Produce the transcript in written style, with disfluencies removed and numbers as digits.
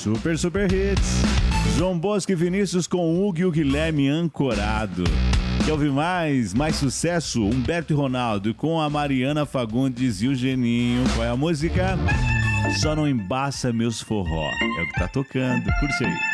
Super, super hits. João Bosco e Vinícius com Hugo e o Guilherme Ancorado. Quer ouvir mais? Mais sucesso? Humberto e Ronaldo com a Mariana Fagundes e o Geninho. Qual é a música? Só não embaça meus forró. É o que tá tocando. Curte aí.